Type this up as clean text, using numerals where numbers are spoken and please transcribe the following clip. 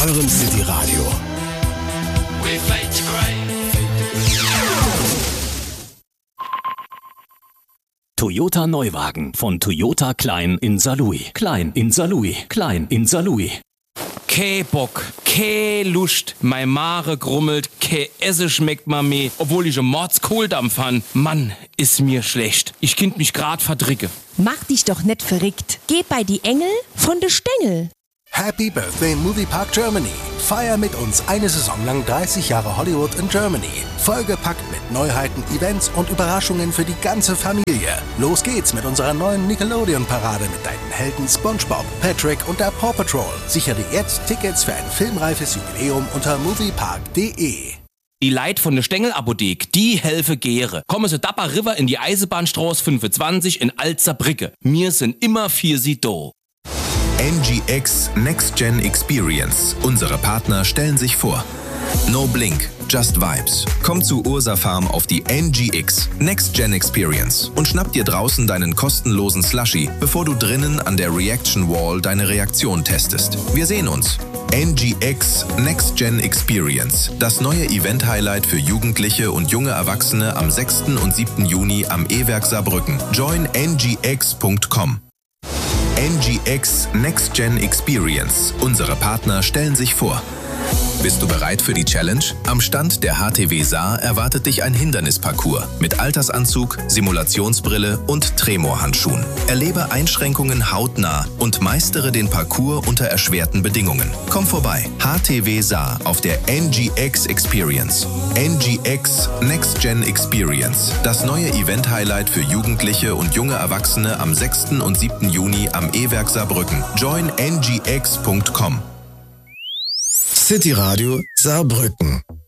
eurem City Radio. Toyota Neuwagen von Toyota Klein in Saarlouis. Klein in Saarlouis. Klein in Saarlouis. Ke Bock, ke Lust, mei Mare grummelt, ke Esse schmeckt ma meh, obwohl ich 'n Mordskohldampf han. Mann, ist mir schlecht. Ich kind mich grad verdricke. Mach dich doch nicht verrückt. Geh bei die Engel von de Stengel. Happy Birthday Movie Park Germany. Feier mit uns eine Saison lang 30 Jahre Hollywood in Germany. Vollgepackt mit Neuheiten, Events und Überraschungen für die ganze Familie. Los geht's mit unserer neuen Nickelodeon-Parade mit deinen Helden SpongeBob, Patrick und der Paw Patrol. Sichere jetzt Tickets für ein filmreifes Jubiläum unter moviepark.de. Die Leit von der Stengel-Apothek, die helfe Gere. Komme so Dapper River in die Eisenbahnstraße 25 in Alzerbrücke. Mir sind immer für sie do. NGX Next Gen Experience. Unsere Partner stellen sich vor. No Blink, Just Vibes. Komm zu Ursa Farm auf die NGX Next Gen Experience und schnapp dir draußen deinen kostenlosen Slushie, bevor du drinnen an der Reaction Wall deine Reaktion testest. Wir sehen uns. NGX Next Gen Experience. Das neue Event-Highlight für Jugendliche und junge Erwachsene am 6. und 7. Juni am E-Werk Saarbrücken. Join ngx.com. NGX Next Gen Experience. Unsere Partner stellen sich vor. Bist du bereit für die Challenge? Am Stand der HTW Saar erwartet dich ein Hindernisparcours mit Altersanzug, Simulationsbrille und Tremorhandschuhen. Erlebe Einschränkungen hautnah und meistere den Parcours unter erschwerten Bedingungen. Komm vorbei. HTW Saar auf der NGX Experience. NGX Next Gen Experience. Das neue Event-Highlight für Jugendliche und junge Erwachsene am 6. und 7. Juni am E-Werk Saarbrücken. Join ngx.com. City Radio Saarbrücken.